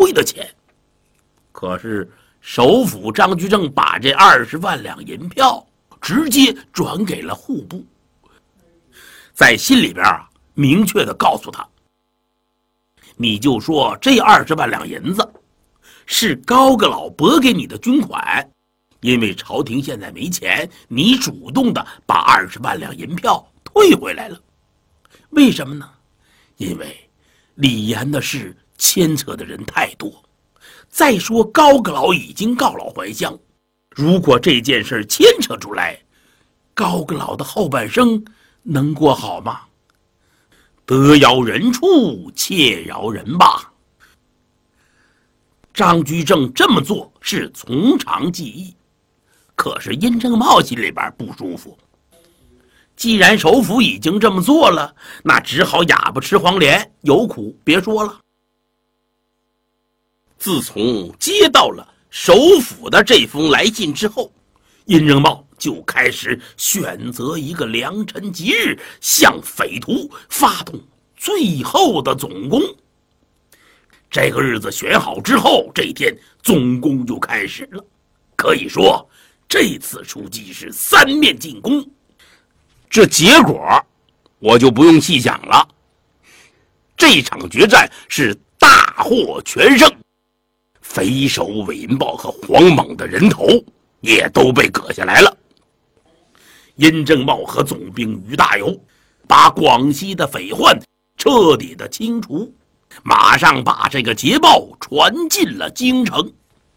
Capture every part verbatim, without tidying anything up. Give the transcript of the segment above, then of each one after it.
贵的钱。可是首辅张居正把这二十万两银票直接转给了户部，在信里边啊明确的告诉他，你就说这二十万两银子是高阁老拨给你的军款，因为朝廷现在没钱，你主动的把二十万两银票退回来了。为什么呢？因为李岩的事牵扯的人太多，再说高阁老已经告老还乡，如果这件事牵扯出来，高阁老的后半生能过好吗？得饶人处且饶人吧。张居正这么做是从长计议，可是殷正茂心里边不舒服。既然首辅已经这么做了，那只好哑巴吃黄连，有苦别说了。自从接到了首辅的这封来信之后，殷正茂就开始选择一个良辰吉日，向匪徒发动最后的总攻。这个日子选好之后，这天总攻就开始了。可以说这次出击是三面进攻，这结果我就不用细讲了。这场决战是大获全胜，匪首韦银豹和黄猛的人头也都被割下来了。殷正茂和总兵于大猷把广西的匪患彻底的清除，马上把这个捷报传进了京城。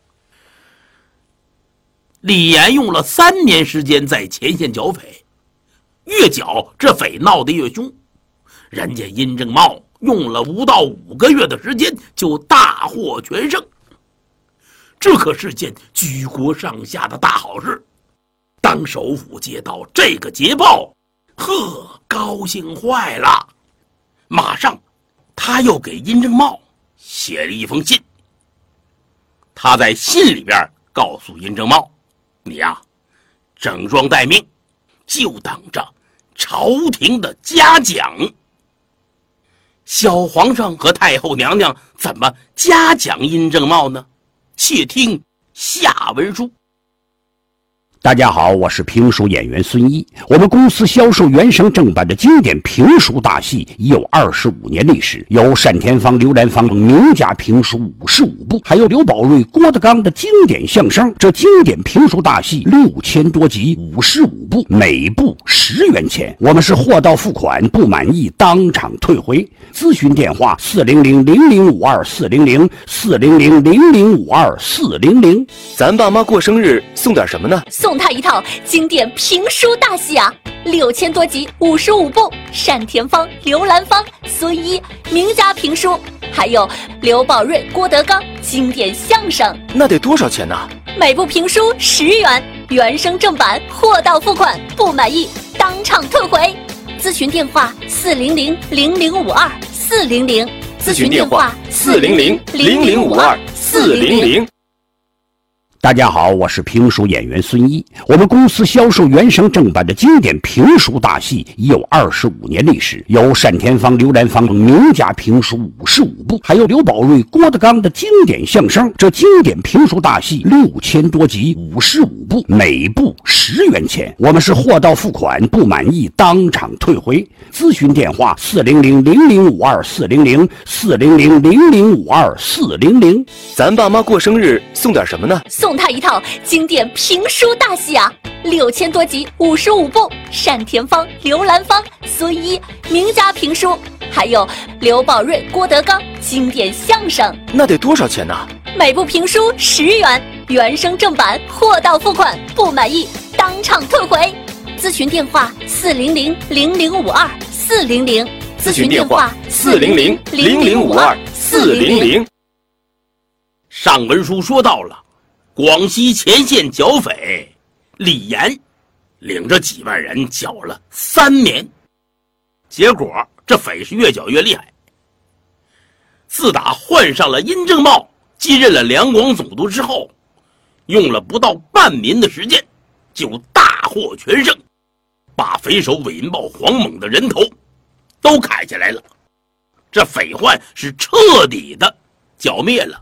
李岩用了三年时间在前线剿匪，越剿这匪闹得越凶，人家殷正茂用了不到五个月的时间就大获全胜，这可是件举国上下的大好事。当首辅接到这个捷报，呵，高兴坏了，马上他又给殷正茂写了一封信。他在信里边告诉殷正茂，你呀、啊、整装待命，就等着朝廷的嘉奖。小皇上和太后娘娘怎么嘉奖殷正茂呢？且听下文书。 大家好，我是评书演员孙一。我们公司销售原声正版的经典评书大戏已有二十五年历史，有单田芳、刘兰芳名家评书五十五部，还有刘宝瑞、郭德纲的经典相声。这经典评书大戏六千多集，五十五部，每部十元钱。我们是货到付款，不满意当场退回。咨询电话：四零零零零五二四零零四零零零零五二四零零。 咱爸妈过生日送点什么呢？ 送他一套经典评书大戏啊，六千多集，五十五部，单田芳、刘兰芳、孙一名家评书，还有刘宝瑞、郭德纲经典相声。 那得多少钱呢？ 每部评书十元，原声正版，货到付款，不满意当场退回。咨询电话：四零零零零五二四零零。 咨询电话：四零零零零五二四零零。 大家好，我是评书演员孙一。我们公司销售原声正版的经典评书大戏已有二十五年历史，有单田芳、刘兰芳名家评书五十五部，还有刘宝瑞、郭德纲的经典相声。这经典评书大戏六千多集，五十五部，每部十元钱。我们是货到付款，不满意当场退回。咨询电话：四零零零零五二四零零四零零零零五二四零零。 咱爸妈过生日送点什么呢？ 送他一套经典评书大戏啊，六千多集，五十五部，单田芳、刘兰芳、孙一名家评书，还有刘宝瑞、郭德纲经典相声。 那得多少钱呢？ 每部评书十元，原声正版，货到付款，不满意当场退回。咨询电话：四零零零零五二四零零。 咨询电话：四零零零零五二四零零。 上文书说到了广西前线剿匪，李岩领着几万人剿了三年，结果这匪是越剿越厉害。自打换上了殷正茂继任了两广总督之后，用了不到半年的时间就大获全胜，把匪首韦银豹、黄猛的人头都砍下来了，这匪患是彻底的剿灭了。